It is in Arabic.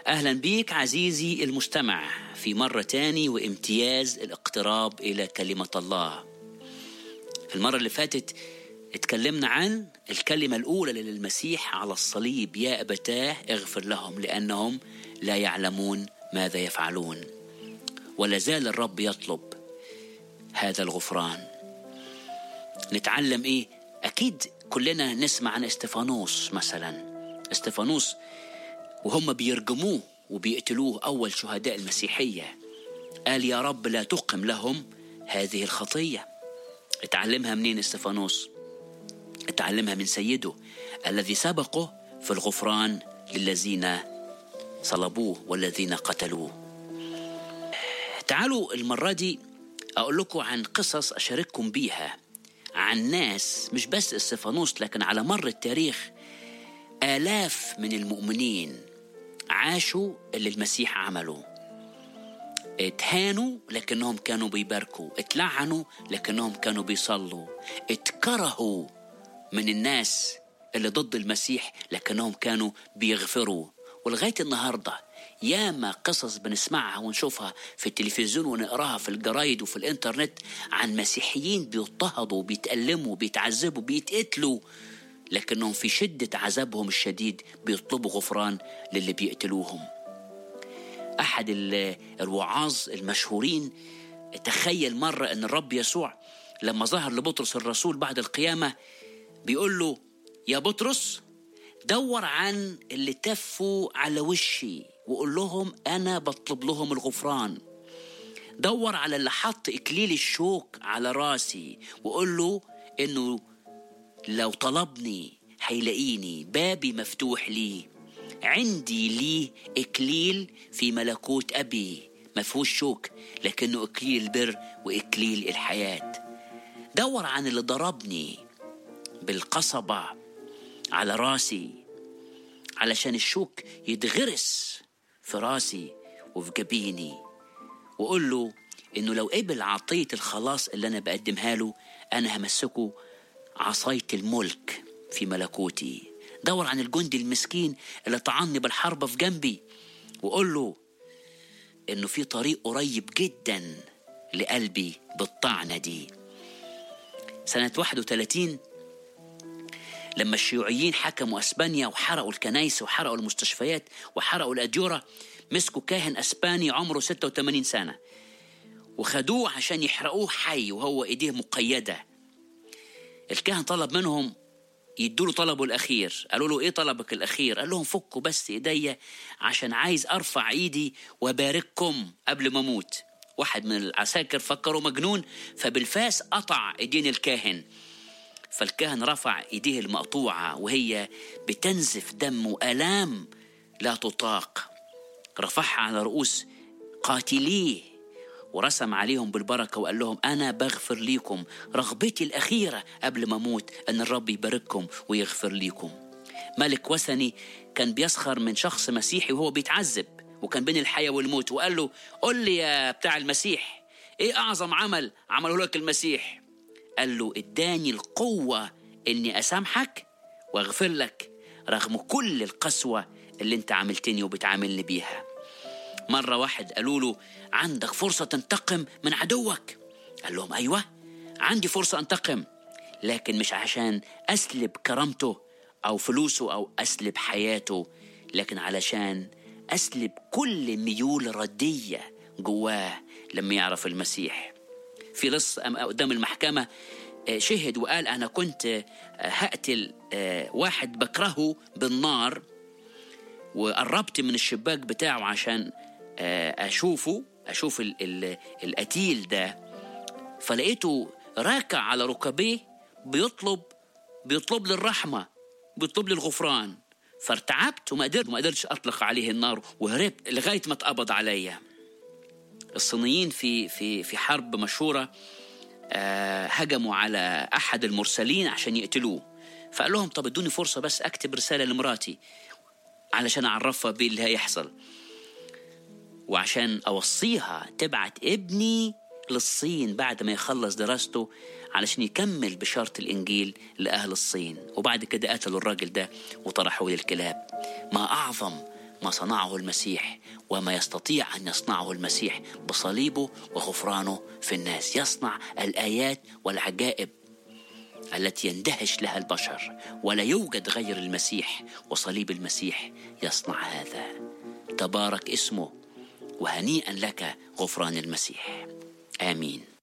أهلا بيك عزيزي المستمع في مرة تاني وامتياز الاقتراب إلى كلمة الله. في المرة اللي فاتت اتكلمنا عن الكلمة الأولى للمسيح على الصليب: يا أبتاه اغفر لهم لأنهم لا يعلمون ماذا يفعلون. ولا زال الرب يطلب هذا الغفران. نتعلم إيه؟ أكيد كلنا نسمع عن استفانوس مثلا. استفانوس وهم بيرجموه وبيقتلوه أول شهداء المسيحية قال: يا رب لا تقم لهم هذه الخطية. اتعلمها منين استفانوس؟ اتعلمها من سيده الذي سبقه في الغفران للذين صلبوه والذين قتلوه. تعالوا المرة دي أقول لكم عن قصص أشارككم بيها عن ناس، مش بس استفانوس، لكن على مر التاريخ آلاف من المؤمنين عاشوا اللي المسيح عمله. اتهانوا لكنهم كانوا بيباركوا، اتلعنوا لكنهم كانوا بيصلوا، اتكرهوا من الناس اللي ضد المسيح لكنهم كانوا بيغفروا. ولغاية النهاردة ياما قصص بنسمعها ونشوفها في التلفزيون ونقراها في الجرايد وفي الانترنت عن مسيحيين بيضطهدوا، بيتألموا، بيتعذبوا، بيتقتلوا، لكنهم في شدة عذابهم الشديد بيطلبوا غفران للي بيقتلوهم. أحد الوعاظ المشهورين تخيل مرة أن الرب يسوع لما ظهر لبطرس الرسول بعد القيامة بيقول له: يا بطرس دور عن اللي تفوا على وشي وقول لهم أنا بطلب لهم الغفران. دور على اللي حط إكليل الشوك على راسي وقول له إنه لو طلبني هيلاقيني، بابي مفتوح لي، عندي ليه إكليل في ملكوت أبي مفهوش شوك لكنه إكليل البر وإكليل الحياة. دور عن اللي ضربني بالقصبة على راسي علشان الشوك يتغرس في راسي وفي جبيني، وقول له إنه لو قبل عطية الخلاص اللي أنا بقدمها له أنا همسكه عصاية الملك في ملكوتي. دور عن الجندي المسكين اللي طعني بالحربة في جنبي وقول له إنه في طريق قريب جدا لقلبي بالطعنة دي. سنة 31 لما الشيوعيين حكموا أسبانيا وحرقوا الكنائس وحرقوا المستشفيات وحرقوا الأديرة، مسكوا كاهن أسباني عمره 86 سنة وخدوه عشان يحرقوه حي وهو إيديه مقيدة. الكاهن طلب منهم يدوله طلبه الأخير. قالوا له: إيه طلبك الأخير؟ قال لهم: فكوا بس إيديا عشان عايز أرفع إيدي وبارككم قبل ما أموت. واحد من العساكر فكروا مجنون فبالفاس قطع إيدين الكاهن، فالكاهن رفع إيديه المقطوعة وهي بتنزف دم وآلام لا تطاق، رفعها على رؤوس قاتليه ورسم عليهم بالبركة وقال لهم: أنا بغفر ليكم، رغبتي الأخيرة قبل ما أموت أن الرب يبارككم ويغفر ليكم. ملك وثني كان بيسخر من شخص مسيحي وهو بيتعذب وكان بين الحياة والموت، وقال له: قل لي يا بتاع المسيح، إيه أعظم عمل عمله لك المسيح؟ قال له: اداني القوة إني أسامحك وأغفر لك رغم كل القسوة اللي انت عملتني وبتعاملني بيها. مرة واحد قالوا له: عندك فرصة تنتقم من عدوك. قال لهم: أيوة عندي فرصة أنتقم، لكن مش عشان أسلب كرامته أو فلوسه أو أسلب حياته، لكن علشان أسلب كل ميول ردية جواه لما يعرف المسيح. في لص قدام المحكمة شهد وقال: أنا كنت هقتل واحد بكرهه بالنار وقربت من الشباك بتاعه عشان أشوف القتيل ده، فلقيته راكع على ركبيه بيطلب للرحمة، بيطلب للغفران، فارتعبت وما قدرتش أطلق عليه النار وهربت لغاية ما اتقبض عليا. الصينيين في حرب مشهورة هجموا على أحد المرسلين عشان يقتلوه، فقال لهم: طب ادوني فرصة بس أكتب رسالة لمراتي علشان أعرفها بيه اللي هيحصل وعشان أوصيها تبعت ابني للصين بعد ما يخلص دراسته علشان يكمل بشارة الإنجيل لأهل الصين. وبعد كده قتلوا الراجل ده وطرحوه للكلاب. ما ما صنعه المسيح وما يستطيع أن يصنعه المسيح بصليبه وغفرانه في الناس. يصنع الآيات والعجائب التي يندهش لها البشر، ولا يوجد غير المسيح وصليب المسيح يصنع هذا. تبارك اسمه، وهنيئا لك غفران المسيح. آمين.